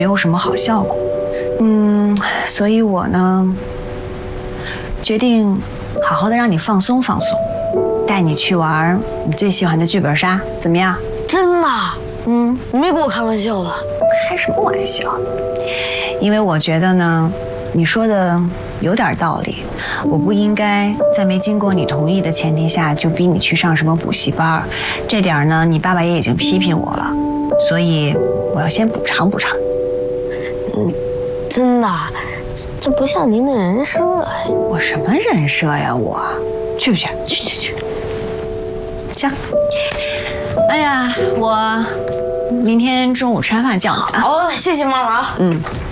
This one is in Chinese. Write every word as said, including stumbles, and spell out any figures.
没有什么好效果。嗯，所以我呢，决定好好的让你放松放松，带你去玩你最喜欢的剧本杀，怎么样？ 真的？ 嗯， 你没跟我开玩笑吧？ 开什么玩笑？因为我觉得呢，你说的有点道理，我不应该在没经过你同意的前提下就逼你去上什么补习班，这点呢，你爸爸也已经批评我了，所以我要先补偿补偿。 嗯，真的，这不像您的人设哎。 我什么人设呀？我去不去？去去去。行。哎呀，我明天中午吃完饭叫你啊。 好，谢谢妈妈。 嗯。